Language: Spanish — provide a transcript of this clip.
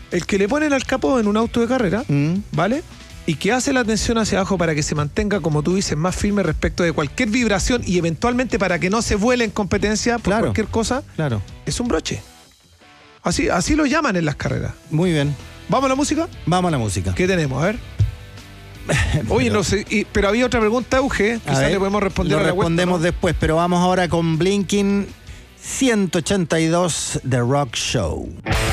El que le ponen al capó en un auto de carrera, ¿vale? Y que hace la tensión hacia abajo para que se mantenga, como tú dices, más firme respecto de cualquier vibración y eventualmente para que no se vuele en competencia por cualquier cosa, es un broche. Así lo llaman en las carreras. Muy bien. ¿Vamos a la música? Vamos a la música. ¿Qué tenemos? A ver. Oye, no sé, pero había otra pregunta, Euge. Quizás le podemos responder lo a la respondemos vuelta, ¿no? después, pero vamos ahora con Blinking 182 The Rock Show.